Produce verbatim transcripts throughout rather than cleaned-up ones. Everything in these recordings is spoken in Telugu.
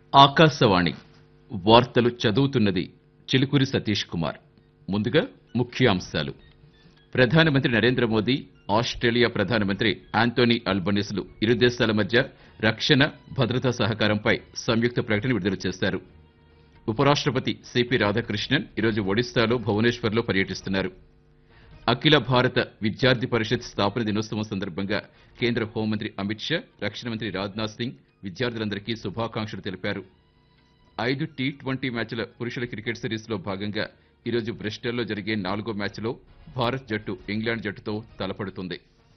ఆకాశవాణి వార్తలు చదువుతున్నది చిలుకూరి సతీష్ కుమార్. ముందుగా ముఖ్యాంశాలు. ప్రధానమంత్రి నరేంద్ర మోదీ, ఆస్ట్రేలియా ప్రధానమంత్రి ఆంటోనీ అల్బనీస్లు ఇరు దేశాల మధ్య రక్షణ, భద్రతా సహకారంపై సంయుక్త ప్రకటన విడుదల చేశారు. ఉపరాష్ట్రపతి సిపి రాధాకృష్ణన్ ఈరోజు ఒడిశాలో భువనేశ్వర్లో పర్యటిస్తున్నారు. అఖిల భారత విద్యార్థి పరిషత్ స్థాపన దినోత్సవం సందర్భంగా కేంద్ర హోంమంత్రి అమిత్ షా, రక్షణ మంత్రి రాజ్నాథ్ సింగ్ విద్యార్థులందరికీ శుభాకాంక్షలు తెలిపారు. ఐదు టీ ట్వంటీ మ్యాచ్ల పురుషుల క్రికెట్ సిరీస్లో భాగంగా ఈరోజు బ్రిస్టల్లో జరిగే నాలుగో మ్యాచ్లో భారత్ జట్టు ఇంగ్లాండ్ జట్టుతో తలపడుతుంది.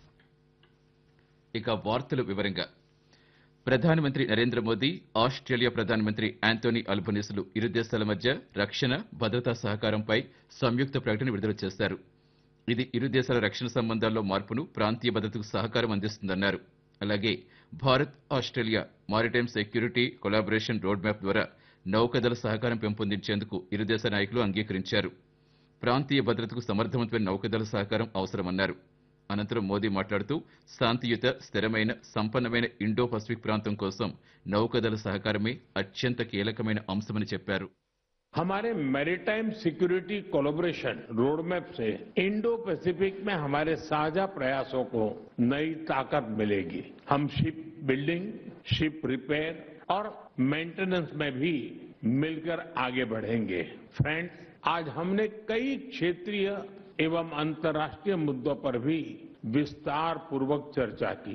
ఇక వార్తల వివరంగా ప్రధానమంత్రి నరేంద్ర మోదీ, ఆస్ట్రేలియా ప్రధానమంత్రి ఆంటోనీ అల్బనీస్లు ఇరు దేశాల మధ్య రక్షణ, భద్రతా సహకారంపై సంయుక్త ప్రకటన విడుదల చేశారు. ఇది ఇరు దేశాల రక్షణ సంబంధాల్లో మార్పును, ప్రాంతీయ భద్రతకు సహకారం అందిస్తుందన్నారు. అలాగే Bharat, Australia maritime security collaboration road map ద్వారా నౌకదళ సహకారం పెంపొందించేందుకు ఇరు దేశ నాయకులు అంగీకరించారు. ప్రాంతీయ భద్రతకు సమర్థవంతమైన నౌకదళ సహకారం అవసరమన్నారు. అనంతరం మోదీ మాట్లాడుతూ శాంతియుత, స్థిరమైన, సంపన్నమైన ఇండో పసిఫిక్ ప్రాంతం కోసం నౌకదళ సహకారమే అత్యంత కీలకమైన అంశమని చెప్పారు. हमारे मैरीटाइम सिक्योरिटी कोलैबोरेशन रोडमैप से इंडो पैसिफिक में हमारे साझा प्रयासों को नई ताकत मिलेगी. हम शिप बिल्डिंग, शिप रिपेयर और मेंटेनेंस में भी मिलकर आगे बढ़ेंगे. फ्रेंड्स, आज हमने कई क्षेत्रीय एवं अंतर्राष्ट्रीय मुद्दों पर भी विस्तार पूर्वक चर्चा की.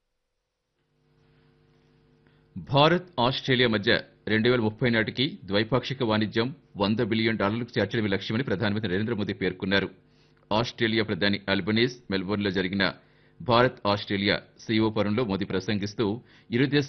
భారత్, ఆస్ట్రేలియా మధ్య రెండు వేల ముప్పై నాటికి ద్వైపాక్షిక వాణిజ్యం వంద బిలియన్ డాలర్లకు చేర్చడమే లక్ష్యమని ప్రధానమంత్రి నరేంద్ర మోదీ పేర్కొన్నారు. ఆస్ట్రేలియా ప్రధాని అల్బనీస్ మెల్బోర్న్లో జరిగిన భారత్ ఆస్ట్రేలియా సీఈఓ ఫోరంలో మోదీ ప్రసంగిస్తూ ఇరు దేశాల